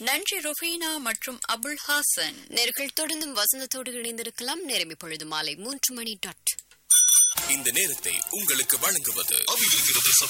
நன்றி ருஃபீனா மற்றும் அபுல் ஹாசன். நேர்கள் தொடர்ந்தும் வசந்தத்தோடு இணைந்திருக்கலாம். நேரம் இப்பொழுது மாலை 3 மணி. இந்த நேரத்தை உங்களுக்கு வழங்குவது